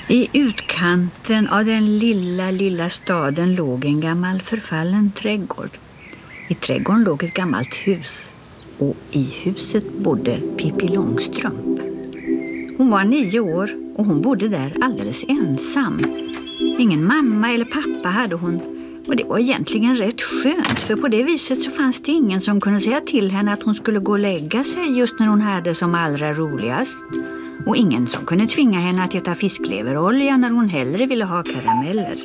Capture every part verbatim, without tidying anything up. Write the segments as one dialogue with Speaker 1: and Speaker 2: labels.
Speaker 1: I utkanten av den lilla, lilla staden låg en gammal förfallen trädgård. I trädgården låg ett gammalt hus och i huset bodde Pippi Långstrump. Hon var nio år och hon bodde där alldeles ensam. Ingen mamma eller pappa hade hon och det var egentligen rätt skönt, för på det viset så fanns det ingen som kunde säga till henne att hon skulle gå och lägga sig just när hon hade som allra roligast. Och ingen som kunde tvinga henne att äta fiskleverolja när hon hellre ville ha karameller.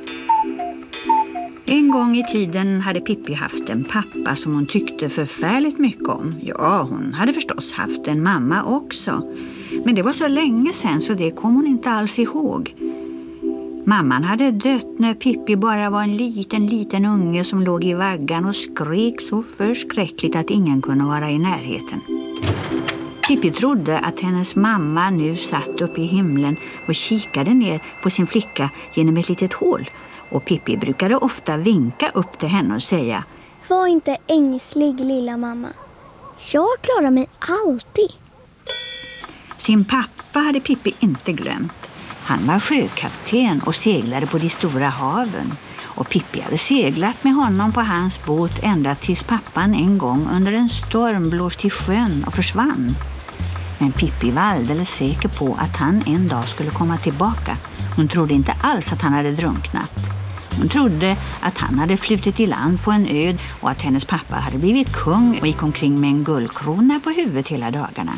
Speaker 1: En gång i tiden hade Pippi haft en pappa som hon tyckte förfärligt mycket om. Ja, hon hade förstås haft en mamma också. Men det var så länge sedan så det kom hon inte alls ihåg. Mamman hade dött när Pippi bara var en liten, liten unge som låg i vaggan och skrek så förskräckligt att ingen kunde vara i närheten. Pippi trodde att hennes mamma nu satt uppe i himlen och kikade ner på sin flicka genom ett litet hål. Och Pippi brukade ofta vinka upp till henne och säga:
Speaker 2: Var inte ängslig, lilla mamma. Jag klarar mig alltid.
Speaker 1: Sin pappa hade Pippi inte glömt. Han var sjökapten och seglade på de stora haven. Och Pippi hade seglat med honom på hans båt ända tills pappan en gång under en storm blåste i sjön och försvann. Men Pippi var alldeles säker på att han en dag skulle komma tillbaka. Hon trodde inte alls att han hade drunknat. Hon trodde att han hade flutit i land på en ö och att hennes pappa hade blivit kung och gick omkring med en guldkrona på huvudet hela dagarna.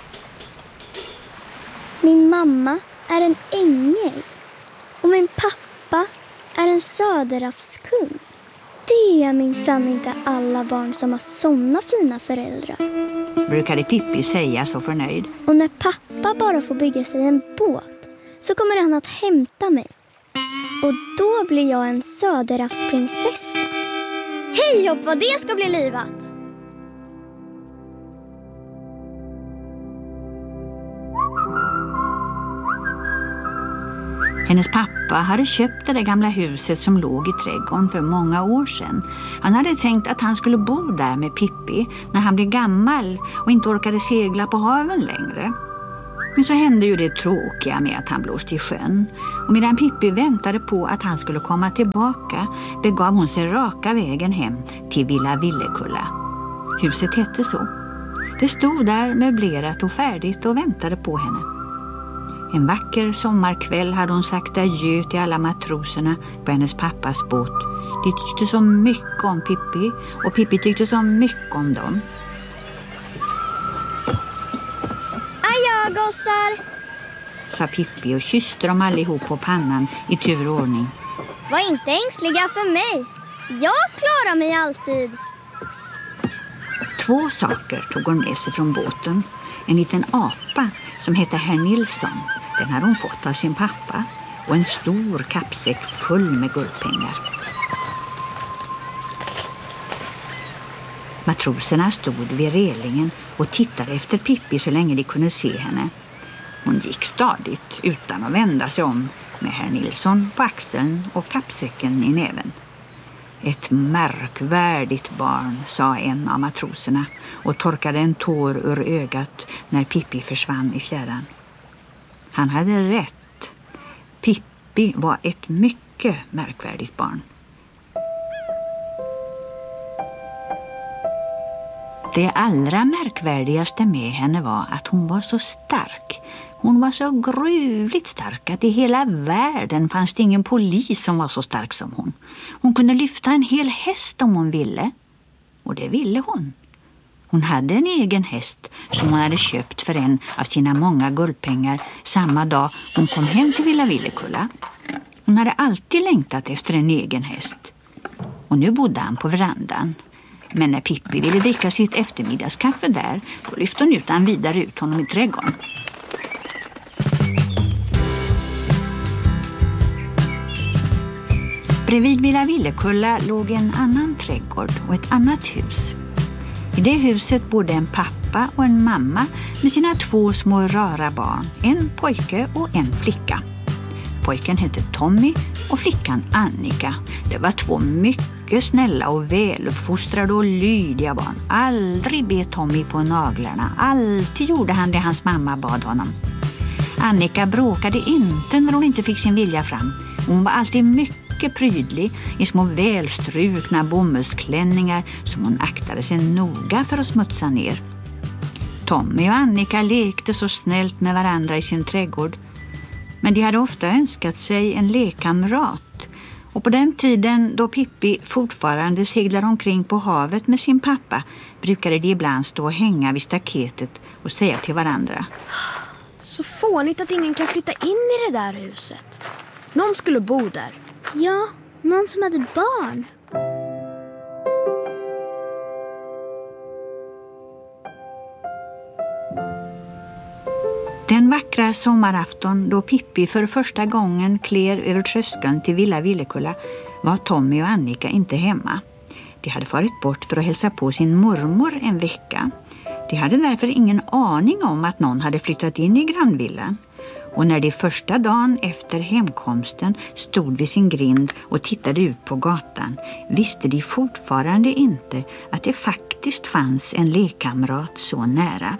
Speaker 2: Min mamma är en ängel och min pappa är en söderhavskung. Det är minsann inte alla barn som har såna fina föräldrar,
Speaker 1: brukade Pippi säga så förnöjd.
Speaker 2: Och när pappa bara får bygga sig en båt så kommer han att hämta mig. Och då blir jag en söderhavsprinsessa. Hej hopp vad det ska bli livat!
Speaker 1: Hennes pappa hade köpt det där gamla huset som låg i trädgården för många år sedan. Han hade tänkt att han skulle bo där med Pippi när han blev gammal och inte orkade segla på haven längre. Men så hände ju det tråkiga med att han blåste i sjön. Och medan Pippi väntade på att han skulle komma tillbaka begav hon sig raka vägen hem till Villa Villekulla. Huset hette så. Det stod där möblerat och färdigt och väntade på henne. En vacker sommarkväll hade hon sagt adjö till alla matroserna på hennes pappas båt. De tyckte så mycket om Pippi och Pippi tyckte så mycket om dem.
Speaker 2: Adjö gossar,
Speaker 1: sa Pippi och kysste dem allihop på pannan i tur och ordning.
Speaker 2: Var inte ängsliga för mig. Jag klarar mig alltid.
Speaker 1: Två saker tog hon med sig från båten. En liten apa som hette Herr Nilsson. Den hade hon fått av sin pappa. Och en stor kappsäck full med guldpengar. Matroserna stod vid relingen och tittade efter Pippi så länge de kunde se henne. Hon gick stadigt utan att vända sig om med Herr Nilsson på axeln och kappsäcken i näven. Ett märkvärdigt barn, sa en av matroserna och torkade en tår ur ögat när Pippi försvann i fjärran. Han hade rätt. Pippi var ett mycket märkvärdigt barn. Det allra märkvärdigaste med henne var att hon var så stark. Hon var så gruvligt stark att i hela världen fanns det ingen polis som var så stark som hon. Hon kunde lyfta en hel häst om hon ville. Och det ville hon. Hon hade en egen häst som hon hade köpt för en av sina många guldpengar samma dag hon kom hem till Villa Villekulla. Hon hade alltid längtat efter en egen häst. Och nu bodde han på verandan. Men när Pippi ville dricka sitt eftermiddagskaffe där, då lyfte hon utan vidare ut honom i trädgården. Bredvid Villa Villekulla låg en annan trädgård och ett annat hus. I det huset bodde en pappa och en mamma med sina två små rara barn, en pojke och en flicka. Pojken hette Tommy och flickan Annika. Det var två mycket snälla och väluppfostrade och lydiga barn. Aldrig bet Tommy på naglarna. Alltid gjorde han det hans mamma bad honom. Annika bråkade inte när hon inte fick sin vilja fram. Hon var alltid mycket prydlig i små välstrukna bomullsklänningar som hon aktade sig noga för att smutsa ner. Tommy och Annika lekte så snällt med varandra i sin trädgård. Men de hade ofta önskat sig en lekkamrat. Och på den tiden då Pippi fortfarande seglade omkring på havet med sin pappa brukade de ibland stå och hänga vid staketet och säga till varandra:
Speaker 3: Så fånigt att ingen kan flytta in i det där huset. Någon skulle bo där.
Speaker 2: Ja, någon som hade barn.
Speaker 1: Den vackra sommarafton då Pippi för första gången kler över tröskeln till Villa Villekulla var Tommy och Annika inte hemma. De hade farit bort för att hälsa på sin mormor en vecka. De hade därför ingen aning om att någon hade flyttat in i grannvillan. Och när de första dagen efter hemkomsten stod vid sin grind och tittade ut på gatan visste de fortfarande inte att det faktiskt fanns en lekkamrat så nära.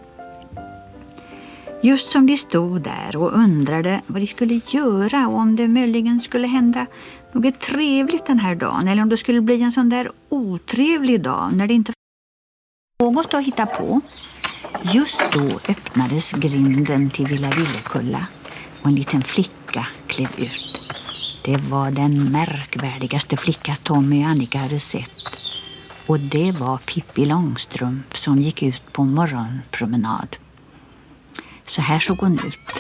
Speaker 1: Just som de stod där och undrade vad de skulle göra och om det möjligen skulle hända något trevligt den här dagen eller om det skulle bli en sån där otrevlig dag när det inte var något att hitta på. Just då öppnades grinden till Villa Villekulla och en liten flicka klev ut. Det var den märkvärdigaste flicka Tommy och Annika hade sett. Och det var Pippi Långstrump som gick ut på morgonpromenad. Så här såg hon ut.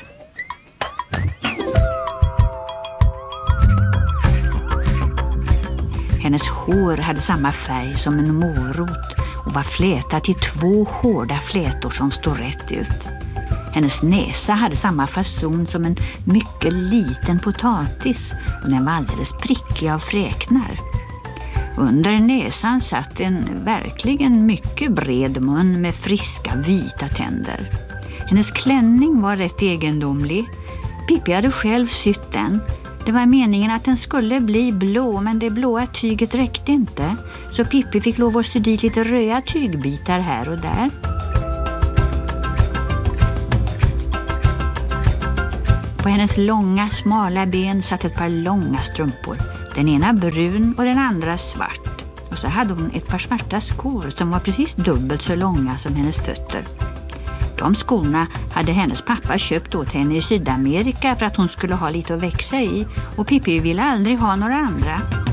Speaker 1: Hennes hår hade samma färg som en morot och var flätat i två hårda flätor som stod rätt ut. Hennes näsa hade samma fason som en mycket liten potatis och den var alldeles prickig av fräknar. Under näsan satt en verkligen mycket bred mun med friska vita tänder. Hennes klänning var rätt egendomlig. Pippi hade själv sytt den. Det var meningen att den skulle bli blå, men det blåa tyget räckte inte. Så Pippi fick lov att sy dit lite röda tygbitar här och där. På hennes långa, smala ben satt ett par långa strumpor. Den ena brun och den andra svart. Och så hade hon ett par svarta skor som var precis dubbelt så långa som hennes fötter. De skorna hade hennes pappa köpt åt henne i Sydamerika för att hon skulle ha lite att växa i och Pippi ville aldrig ha några andra.